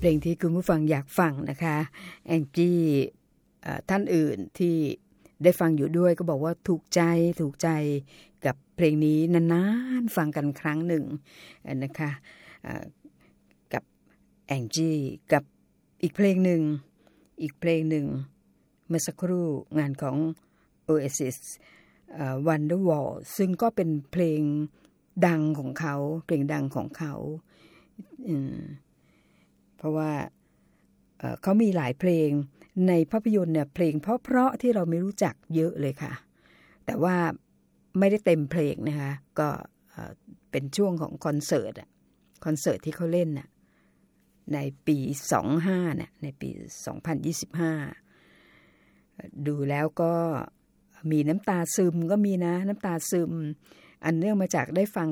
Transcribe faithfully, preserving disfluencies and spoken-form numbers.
ลงที่คุณผู้ฟังอยากฟังนะคะแองจี้ท่านอื่นที่ได้ฟังอยู่ด้วยก็บอกว่าถูกใจถูกใจกับเพลงนี้นานๆฟังกันครั้งหนึ่งนะคะกับแองจี้กับอีกเพลงหนึ่งอีกเพลงหนึ่งเมื่อสักครู่งานของ Oasis uh, Wonderwall ซึ่งก็เป็นเพลงดังของเขาเพลงดังของเขาเพราะว่า เอ่อ เขามีหลายเพลงในภาพยนตร์เนี่ยเพลงเพราะๆที่เราไม่รู้จักเยอะเลยค่ะแต่ว่าไม่ได้เต็มเพลงนะคะก็เป็นช่วงของคอนเสิร์ตอะคอนเสิร์ตที่เขาเล่นน่ะในปีสองพันห้าเนี่ยในปีสองพันยี่สิบห้าดูแล้วก็มีน้ำตาซึมก็มีนะน้ำตาซึมอันเนื่องมาจากได้ฟัง